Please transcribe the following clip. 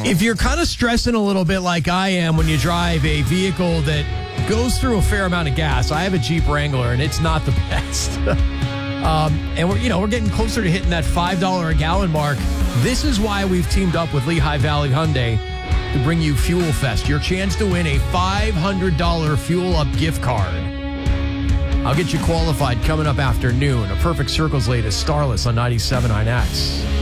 If you're kind of stressing a little bit like I am when you drive a vehicle that goes through a fair amount of gas, I have a Jeep Wrangler, and it's not the best. And we're getting closer to hitting that $5 a gallon mark. This is why we've teamed up with Lehigh Valley Hyundai to bring you Fuel Fest, your chance to win a $500 Fuel Up gift card. I'll get you qualified coming up after noon. A Perfect Circle's latest Starless on 97.9X.